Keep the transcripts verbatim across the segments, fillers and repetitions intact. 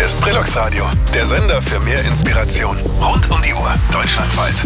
ist Brillux Radio, der Sender für mehr Inspiration. Rund um die Uhr, deutschlandweit.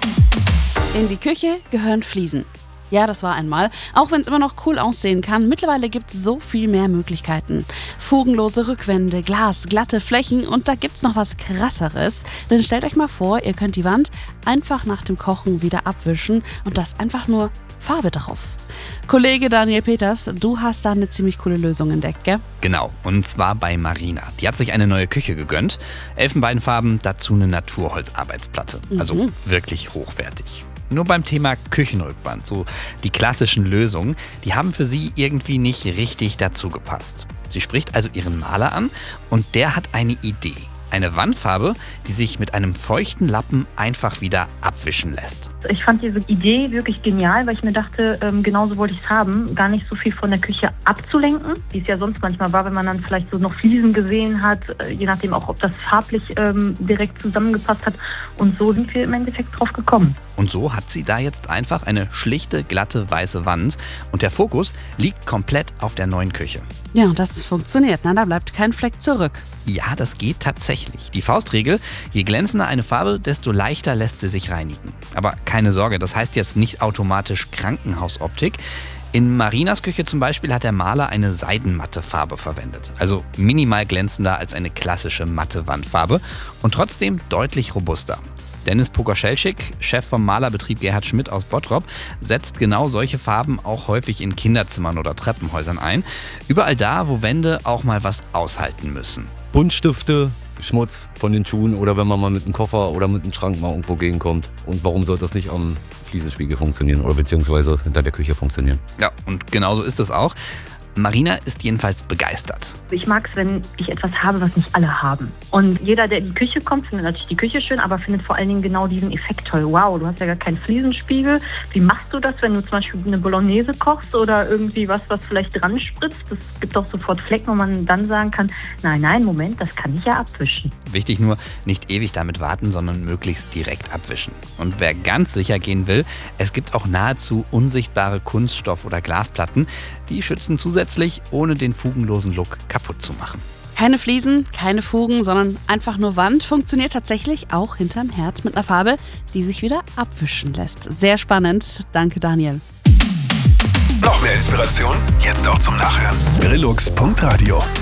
In die Küche gehören Fliesen. Ja, das war einmal. Auch wenn es immer noch cool aussehen kann, mittlerweile gibt es so viel mehr Möglichkeiten. Fugenlose Rückwände, Glas, glatte Flächen und da gibt's noch was Krasseres. Denn stellt euch mal vor, ihr könnt die Wand einfach nach dem Kochen wieder abwischen und das einfach nur Farbe drauf. Kollege Daniel Peters, du hast da eine ziemlich coole Lösung entdeckt, gell? Genau, und zwar bei Marina. Die hat sich eine neue Küche gegönnt. Elfenbeinfarben, dazu eine Naturholzarbeitsplatte. Also Mhm. wirklich hochwertig. Nur beim Thema Küchenrückwand, so die klassischen Lösungen, die haben für sie irgendwie nicht richtig dazu gepasst. Sie spricht also ihren Maler an und der hat eine Idee. Eine Wandfarbe, die sich mit einem feuchten Lappen einfach wieder abwischen lässt. Ich fand diese Idee wirklich genial, weil ich mir dachte, ähm, genauso wollte ich es haben, gar nicht so viel von der Küche abzulenken, wie es ja sonst manchmal war, wenn man dann vielleicht so noch Fliesen gesehen hat, äh, je nachdem auch, ob das farblich ähm, direkt zusammengepasst hat. Und so sind wir im Endeffekt drauf gekommen. Und so hat sie da jetzt einfach eine schlichte, glatte, weiße Wand und der Fokus liegt komplett auf der neuen Küche. Ja, und das funktioniert, na, da bleibt kein Fleck zurück. Ja, das geht tatsächlich. Die Faustregel, je glänzender eine Farbe, desto leichter lässt sie sich reinigen. Aber keine Sorge, das heißt jetzt nicht automatisch Krankenhausoptik. In Marinas Küche zum Beispiel hat der Maler eine seidenmatte Farbe verwendet. Also minimal glänzender als eine klassische matte Wandfarbe und trotzdem deutlich robuster. Dennis Pogaschelschik, Chef vom Malerbetrieb Gerhard Schmidt aus Bottrop, setzt genau solche Farben auch häufig in Kinderzimmern oder Treppenhäusern ein. Überall da, wo Wände auch mal was aushalten müssen. Buntstifte, Schmutz von den Schuhen oder wenn man mal mit einem Koffer oder mit einem Schrank mal irgendwo gegenkommt. Und warum soll das nicht am Fliesenspiegel funktionieren oder beziehungsweise hinter der Küche funktionieren? Ja, und genauso ist es auch. Marina ist jedenfalls begeistert. Ich mag es, wenn ich etwas habe, was nicht alle haben. Und jeder, der in die Küche kommt, findet natürlich die Küche schön, aber findet vor allen Dingen genau diesen Effekt toll. Wow, du hast ja gar keinen Fliesenspiegel. Wie machst du das, wenn du zum Beispiel eine Bolognese kochst oder irgendwie was, was vielleicht dran spritzt? Es gibt auch sofort Flecken, wo man dann sagen kann, nein, nein, Moment, das kann ich ja abwischen. Wichtig nur, nicht ewig damit warten, sondern möglichst direkt abwischen. Und wer ganz sicher gehen will, es gibt auch nahezu unsichtbare Kunststoff- oder Glasplatten, die schützen zusätzlich, ohne den fugenlosen Look kaputt zu machen. Keine Fliesen, keine Fugen, sondern einfach nur Wand funktioniert tatsächlich auch hinterm Herd mit einer Farbe, die sich wieder abwischen lässt. Sehr spannend. Danke, Daniel. Noch mehr Inspiration? Jetzt auch zum Nachhören. brillux punkt radio